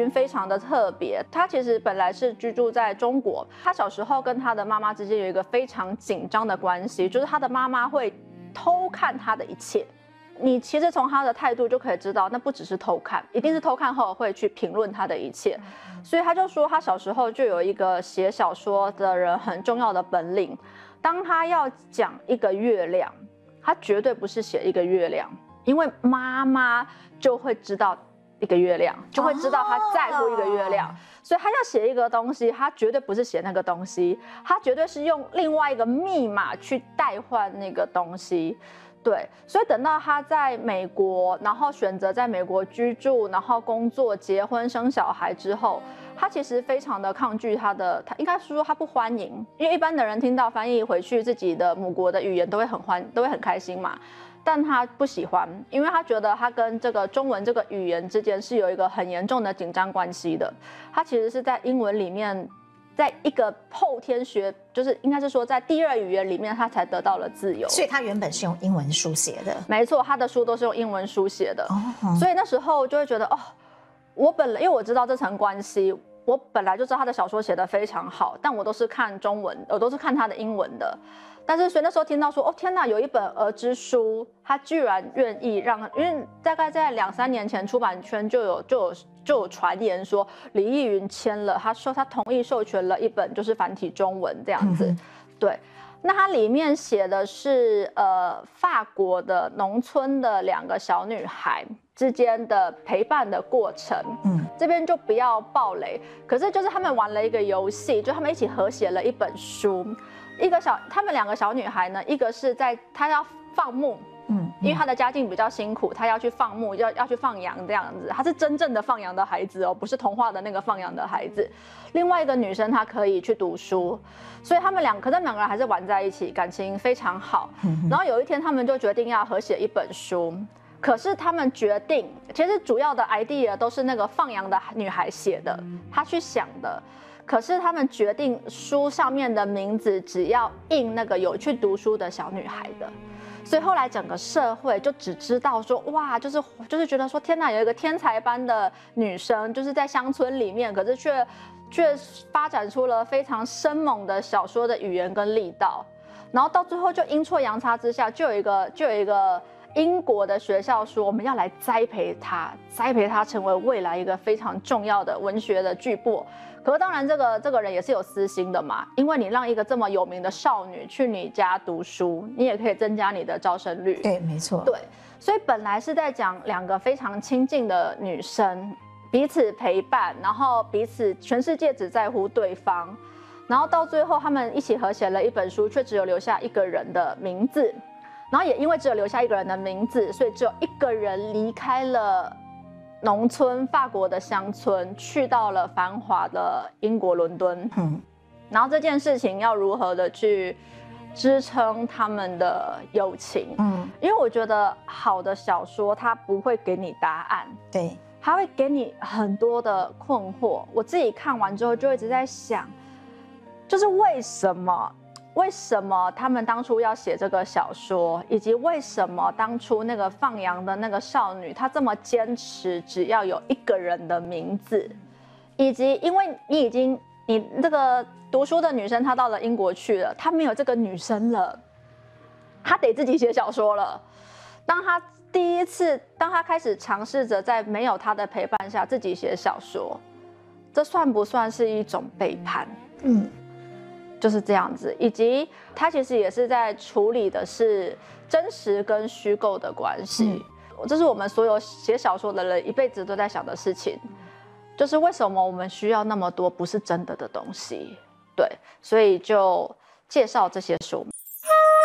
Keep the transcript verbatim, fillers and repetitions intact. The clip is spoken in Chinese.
云非常的特别，他其实本来是居住在中国，他小时候跟他的妈妈之间有一个非常紧张的关系，就是他的妈妈会偷看他的一切。你其实从他的态度就可以知道，那不只是偷看，一定是偷看后会去评论他的一切。所以他就说，他小时候就有一个写小说的人很重要的本领，当他要讲一个月亮，他绝对不是写一个月亮，因为妈妈就会知道一个月亮，就会知道他在乎一个月亮，所以他要写一个东西，他绝对不是写那个东西，他绝对是用另外一个密码去代换那个东西。对，所以等到他在美国，然后选择在美国居住，然后工作、结婚、生小孩之后，他其实非常的抗拒他的，他应该是说他不欢迎，因为一般的人听到翻译回去自己的母国的语言都会很欢，都会很开心嘛。但他不喜欢，因为他觉得他跟这个中文这个语言之间是有一个很严重的紧张关系的。他其实是在英文里面，在一个后天学，就是应该是说在第二语言里面，他才得到了自由。 所以他原本是用英文书写的。 没错，他的书都是用英文书写的。 哦， 所以那时候就会觉得，哦，我本来因为我知道这层关系，我本来就知道他的小说写得非常好，但我都是看中文，我都是看他的英文的。但是所以那时候听到说，哦天哪，有一本儿之书，他居然愿意让，因为大概在两三年前，出版圈就有就有就有传言说，李义云签了，他说他同意授权了一本就是繁体中文这样子，嗯、对。那它里面写的是呃法国的农村的两个小女孩之间的陪伴的过程，嗯，这边就不要爆雷，可是就是他们玩了一个游戏，就他们一起合写了一本书。一个小，他们两个小女孩呢，一个是在她要放牧，嗯，因为她的家境比较辛苦，她要去放牧，要要去放羊这样子，她是真正的放羊的孩子哦，不是童话的那个放羊的孩子。另外一个女生她可以去读书，所以他们两，可是两个人还是玩在一起，感情非常好。然后有一天他们就决定要合写一本书，可是他们决定，其实主要的 idea 都是那个放羊的女孩写的，她去想的。可是他们决定书上面的名字只要印那个有去读书的小女孩的，所以后来整个社会就只知道说，哇，就是就是觉得说，天哪，有一个天才般的女生，就是在乡村里面，可是却却发展出了非常生猛的小说的语言跟力道，然后到最后就阴错阳差之下，就有一个就有一个英国的学校说，我们要来栽培她，栽培她成为未来一个非常重要的文学的巨擘。可是当然，这个这个人也是有私心的嘛，因为你让一个这么有名的少女去你家读书，你也可以增加你的招生率。 对，没错。 对，所以本来是在讲两个非常亲近的女生，彼此陪伴，然后彼此全世界只在乎对方，然后到最后他们一起合写了一本书，却只有留下一个人的名字，然后也因为只有留下一个人的名字，所以只有一个人离开了农村，法国的乡村，去到了繁华的英国伦敦。嗯，然后这件事情要如何的去支撑他们的友情？嗯，因为我觉得好的小说它不会给你答案， 对， 它会给你很多的困惑。我自己看完之后就一直在想，就是为什么？为什么他们当初要写这个小说，以及为什么当初那个放羊的那个少女，她这么坚持只要有一个人的名字，以及因为你已经你这个读书的女生她到了英国去了，她没有这个女生了，她得自己写小说了。当她第一次，当她开始尝试着在没有她的陪伴下自己写小说，这算不算是一种背叛？嗯。就是这样子，以及他其实也是在处理的是真实跟虚构的关系，嗯、这是我们所有写小说的人一辈子都在想的事情，就是为什么我们需要那么多不是真的的东西？对，所以就介绍这些书。